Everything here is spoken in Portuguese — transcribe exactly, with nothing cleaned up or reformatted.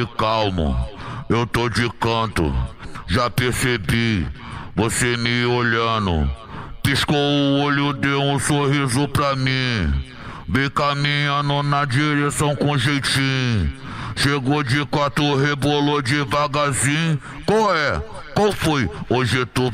calmo, eu tô de canto, já percebi, você me olhando. Piscou o olho, deu um sorriso pra mim. Vem caminhando na direção com jeitinho. Chegou de quatro, rebolou devagarzinho. Qual é? Qual foi? Hoje tu